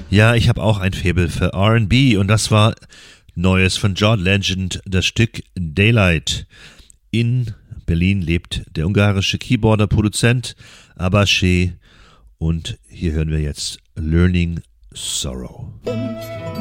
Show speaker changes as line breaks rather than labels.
Ja, ich habe auch ein Faible für R&B und das war Neues von John Legend, das Stück Daylight. In Berlin lebt der ungarische Keyboarder, Produzent Abaché und hier hören wir jetzt Learning Sorrow.